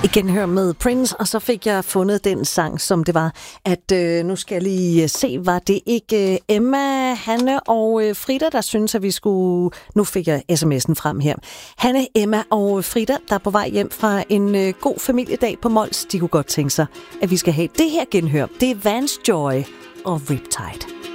Igen hør med Prince, og så fik jeg fundet den sang, som det var, at nu skal jeg lige se, var det ikke Emma, Hanne og Frida, der synes, at vi skulle... Nu fik jeg sms'en frem her. Hanne, Emma og Frida, der er på vej hjem fra en god familiedag på Mols, de kunne godt tænke sig, at vi skal have det her genhør. Det er Vance Joy og Riptide.